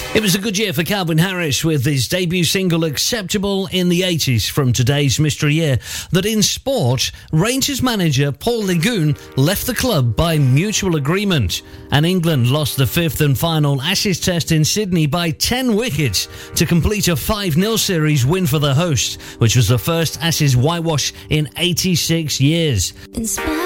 It was a good year for Calvin Harris with his debut single Acceptable in the 80s from today's mystery year. That in sport, Rangers manager Paul Legoon left the club by mutual agreement, and England lost the fifth and final Ashes test in Sydney by 10 wickets to complete a 5-0 series win for the host, which was the first Ashes whitewash in 86 years. In spite